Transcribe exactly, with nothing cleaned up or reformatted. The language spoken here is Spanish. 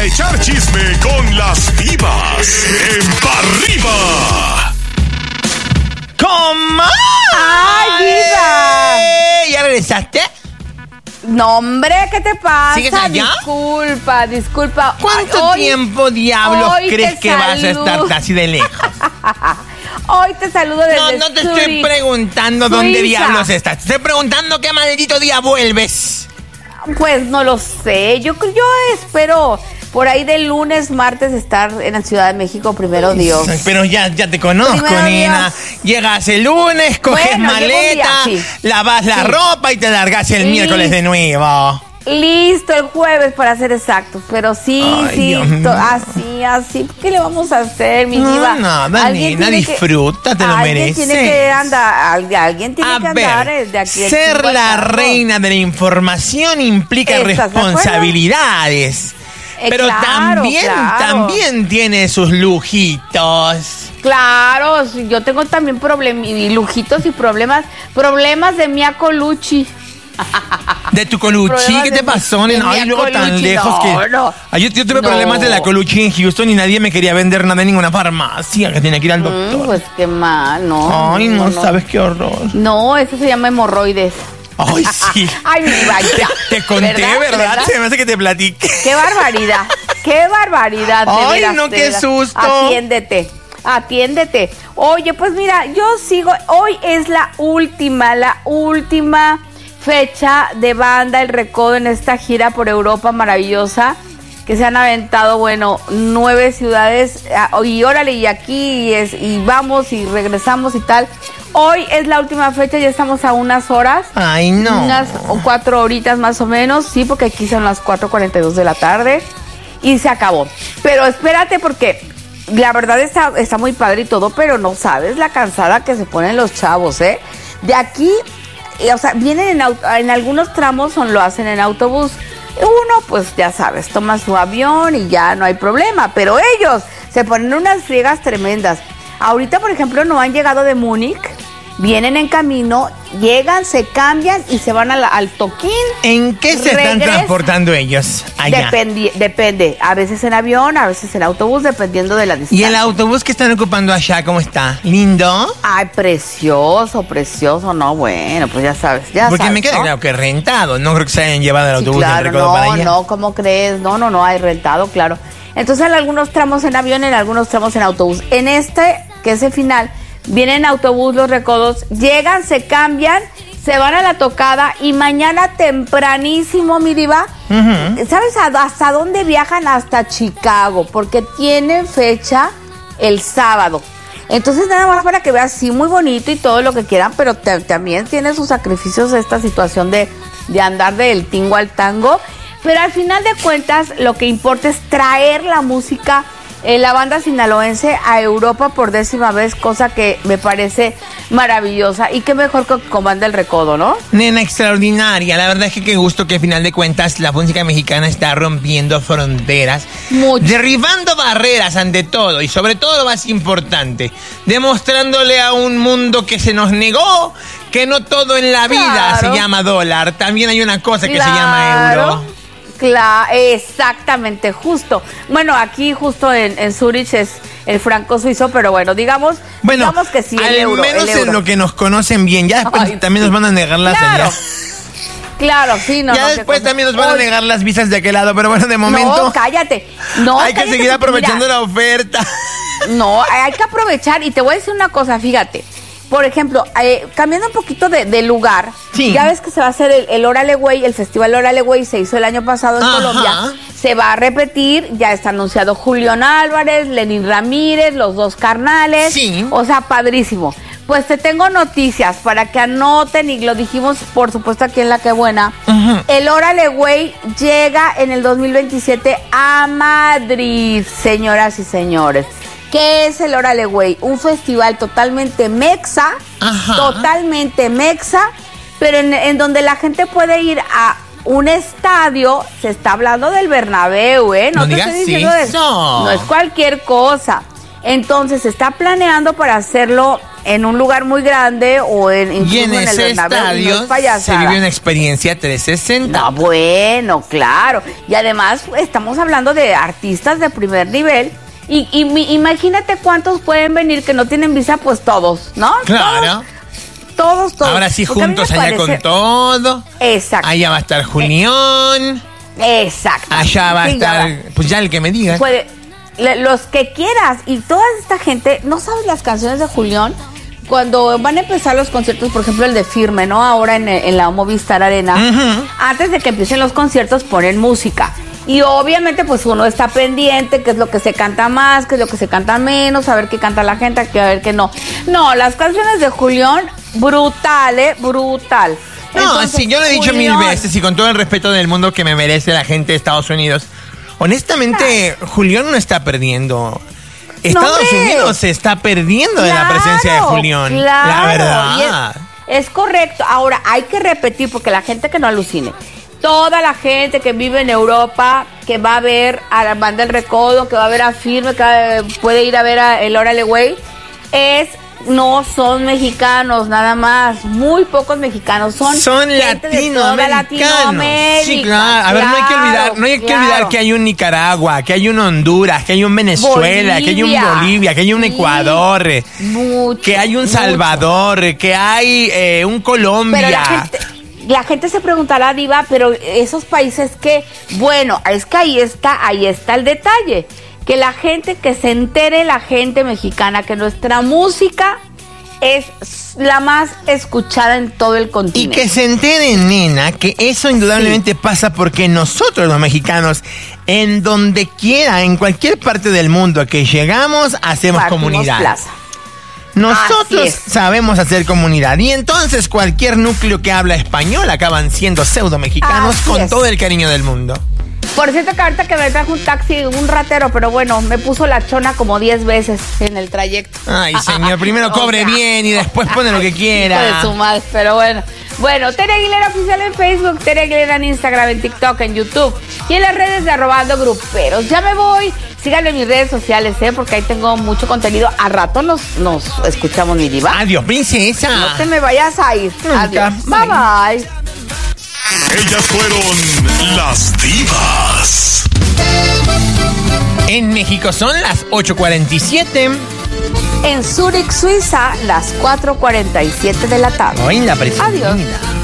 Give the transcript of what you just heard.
echar chisme con las divas en Pa' Arriba. ¿Cómo? ¡Ay, diva! ¿Ya regresaste? No, hombre, ¿qué te pasa? ¿Sigues allá? Disculpa, disculpa. ¿Cuánto Ay, tiempo, diablos, hoy crees te que vas a saludo. estar así de lejos? Hoy te saludo desde No, no te estoy Zurich, preguntando dónde Suiza. diablos estás. Te estoy preguntando qué maldito día vuelves. Pues no lo sé. Yo, yo espero por ahí del lunes, martes estar en la Ciudad de México, primero Dios. Pero ya, ya te conozco, Primero nena. Dios. Llegas el lunes, coges Bueno, llego un día, maleta, sí. lavas la Sí. ropa y te largas el Sí. miércoles de nuevo. Listo, el jueves para ser exactos. Pero sí, Ay, sí, Dios mío. to- así, así. ¿Qué le vamos a hacer, mi No, diva? nada, Alguien nena, tiene que- disfruta, te lo alguien mereces. Tiene que andar, al- alguien tiene A que andar ver, de aquí del ser cinco la al carro. reina de la información implica ¿Estás de acuerdo? responsabilidades. Eh, Pero claro, también, claro. también tiene sus lujitos. Claro, sí, yo tengo también problemas, y lujitos y problemas, problemas de Mia Colucci. De tu Colucci, Problemas ¿qué de te mi- pasó, de nena? Ay, mi luego tan Colucci, lejos no, que... no. Ay, yo, yo tuve No. problemas de la Colucci en Houston y nadie me quería vender nada en ninguna farmacia, que tenía que ir al doctor. Mm, pues qué mal, ¿no? Ay, no, sabes qué horror. No, eso se llama hemorroides. Ay, sí. Ay, mi diva, ya. Te conté, ¿verdad? ¿Verdad? Se me hace que te platiqué. Qué barbaridad, qué barbaridad. de Ay, veras, no, de qué veras. susto. Atiéndete, atiéndete. Oye, pues mira, yo sigo, hoy es la última, la última fecha de Banda El Recodo en esta gira por Europa maravillosa, que se han aventado, bueno, nueve ciudades, ah, y órale, y aquí, y, es, y vamos, y regresamos y tal. Hoy es la última fecha, ya estamos a unas horas. Ay, no. Unas o cuatro horitas más o menos, sí, porque aquí son las cuatro cuarenta y dos de la tarde y se acabó. Pero espérate porque la verdad está, está muy padre y todo, pero no sabes la cansada que se ponen los chavos, ¿eh? De aquí, eh, o sea, vienen en, au- en algunos tramos son, lo hacen en autobús. Uno, pues ya sabes, toma su avión y ya no hay problema, pero ellos se ponen unas friegas tremendas. Ahorita, por ejemplo, no han llegado de Múnich, vienen en camino, llegan, se cambian y se van a la- al toquín. ¿En qué se están Regresa. transportando ellos allá? Dependi- depende, a veces en avión, a veces en autobús, dependiendo de la ¿Y distancia. el autobús que están ocupando allá, cómo está? ¿Lindo? Ay, precioso, precioso, no, bueno, pues ya sabes, ya Porque sabes, me queda ¿no? claro que rentado. No creo que se hayan llevado el Sí, autobús del claro, Recodo no, para allá. no, ¿cómo crees? No, no, no, hay rentado, claro. Entonces, en algunos tramos en avión, en algunos tramos en autobús. En este, que es el final, vienen en autobús los Recodos, llegan, se cambian, se van a la tocada y mañana tempranísimo, mi diva, Ujú. ¿sabes a- hasta dónde viajan? Hasta Chicago, porque tienen fecha el sábado. Entonces, nada más para que veas, sí, muy bonito y todo lo que quieran, pero te- también tiene sus sacrificios esta situación de, de andar del tingo al tango. Pero al final de cuentas, lo que importa es traer la música, eh, la banda sinaloense a Europa por décima vez, cosa que me parece maravillosa. Y qué mejor que con Banda El Recodo, ¿no? Nena, extraordinaria. La verdad es que qué gusto que al final de cuentas la música mexicana está rompiendo fronteras. Mucho. Derribando barreras ante todo y sobre todo lo más importante, demostrándole a un mundo que se nos negó que no todo en la vida Claro. se llama dólar. También hay una cosa que se llama Claro. euro. Claro, exactamente, justo. Bueno, aquí justo en, en Zurich es el franco suizo, pero bueno, digamos, Bueno, digamos que sí, el al euro. menos el euro. en lo que nos conocen bien. Ya después Ay, también sí. nos van a negar las Claro. allá. Claro, sí, no. ya no, qué después cosa. también nos van a Oye, negar las visas de aquel lado, pero bueno, de momento No, cállate. No, hay que cállate seguir porque aprovechando mira, la oferta. No, hay que aprovechar y te voy a decir una cosa, fíjate. Por ejemplo, eh, cambiando un poquito de, de lugar, Sí. ya ves que se va a hacer el, el Órale Güey, el Festival Órale Güey se hizo el año pasado en Ajá. Colombia, se va a repetir, ya está anunciado Julián Álvarez, Lenín Ramírez, los dos carnales, Sí. o sea, padrísimo. Pues te tengo noticias para que anoten y lo dijimos, por supuesto, aquí en La Que Buena. Ujú. El Órale Güey llega en el dos mil veintisiete a Madrid, señoras y señores. ¿Qué es el Órale Güey? Un festival totalmente mexa, Ajá. totalmente mexa, pero en, en donde la gente puede ir a un estadio, se está hablando del Bernabéu, ¿eh? No te digas estoy diciendo de- eso. no es cualquier cosa. Entonces se está planeando para hacerlo en un lugar muy grande o en, incluso Y en en el ese Bernabéu, y no estadio es se payasada. vive una experiencia trescientos sesenta. No, bueno, claro. Y además estamos hablando de artistas de primer nivel. Y, y mi- imagínate cuántos pueden venir que no tienen visa, pues todos, ¿no? Claro. Todos, todos. Ahora sí, Porque a mí me juntos allá parece- con todo. Exacto. Allá va a estar Julián. Exacto. Allá va a Sí, ya estar, va. pues ya el que me diga. Puede, le- los que quieras. Y toda esta gente, ¿no sabes las canciones de Julián? Cuando van a empezar los conciertos, por ejemplo el de Firme, ¿no? Ahora en, en la Movistar Arena. Ujú. Antes de que empiecen los conciertos ponen música. Y obviamente pues uno está pendiente, qué es lo que se canta más, qué es lo que se canta menos, a ver qué canta la gente, a ver qué no. No, las canciones de Julián, brutal, ¿eh? Brutal. No, Entonces, sí, yo lo he dicho Julián- mil veces y con todo el respeto del mundo que me merece la gente de Estados Unidos. Honestamente, Julián no está perdiendo. Estados hombre. Unidos se está perdiendo de la Claro, presencia de Julián. claro, La verdad. y Es, es correcto. Ahora, hay que repetir, porque la gente que no alucine. Toda la gente que vive en Europa, que va a ver a la banda El Recodo, que va a ver a Firme, que va- puede ir a ver a El Órale Güey, es... No son mexicanos, nada más. Muy pocos mexicanos. Son, Son gente de toda latinoamericanos. Latinoamérica. Sí, claro. A ver, no hay que olvidar, no hay que claro. olvidar que hay un Nicaragua, que hay un Honduras, que hay un Venezuela, que hay un Bolivia. Bolivia, que hay un Sí. Ecuador, Mucho, que hay un mucho. Salvador, que hay eh, un Colombia. Pero la gente, la gente se preguntará, Diva, pero esos países que, bueno, es que ahí está, ahí está el detalle. Que la gente, que se entere la gente mexicana que nuestra música es la más escuchada en todo el Y continente. que se enteren, nena, que eso indudablemente pasa porque nosotros los mexicanos, en donde quiera, en cualquier parte del mundo que llegamos, hacemos Partimos comunidad. plaza. Nosotros Así es. sabemos hacer comunidad y entonces cualquier núcleo que habla español acaban siendo pseudo mexicanos Así con es. todo el cariño del mundo. Por cierto que ahorita que me trajo un taxi, un ratero, pero bueno, me puso la chona como diez veces en el trayecto. Ay, señor, primero O cobre sea, bien y después pone lo que hijo quiera. de su madre, pero bueno. Bueno, Tere Aguilera Oficial en Facebook, Tere Aguilera en Instagram, en TikTok, en YouTube y en las redes de Arrobando Gruperos. Ya me voy. Síganme en mis redes sociales, ¿eh? Porque ahí tengo mucho contenido. A rato nos, nos escuchamos, mi diva. Adiós, princesa. No te me vayas a ir. Nunca. Adiós. Bye. Bye, bye. Ellas fueron las divas. En México son las ocho cuarenta y siete. En Zurich, Suiza, las cuatro cuarenta y siete de la tarde. Hoy la presumida. Adiós.